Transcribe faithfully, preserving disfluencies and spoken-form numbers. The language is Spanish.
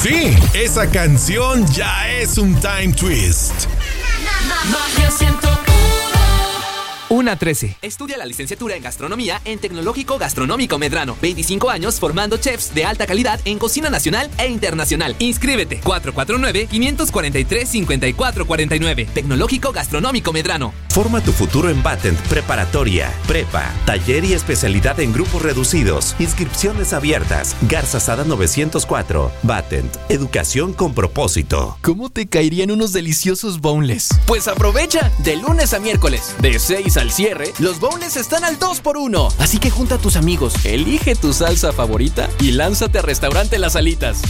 Sí, esa canción ya es un time twist. Magia ciento uno. Una trece. Estudia la licenciatura en gastronomía en Tecnológico Gastronómico Medrano. veinticinco años formando chefs de alta calidad en cocina nacional e internacional. Inscríbete. cuatro cuatro nueve, cinco cuatro tres, cinco cuatro cuatro nueve. Tecnológico Gastronómico Medrano. Forma tu futuro en Batent Preparatoria, Prepa, taller y especialidad en grupos reducidos. Inscripciones abiertas. Garza Sada novecientos cuatro. Batent. Educación con propósito. ¿Cómo te caerían unos deliciosos boneless? Pues aprovecha, de lunes a miércoles, de seis al cierre, los boneless están al dos por uno. Así que junta a tus amigos, elige tu salsa favorita y lánzate a Restaurante Las Alitas.